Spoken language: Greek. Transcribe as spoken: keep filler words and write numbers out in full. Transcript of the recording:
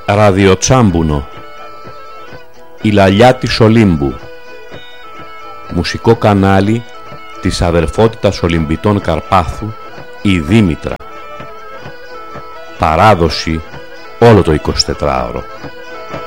Ραδιοτσάμπουνο. Η λαλιά της Ολύμπου. Μουσικό κανάλι της αδερφότητας Ολυμπητών Καρπάθου, η Δήμητρα. Παράδοση όλο το εικοσιτετράωρο.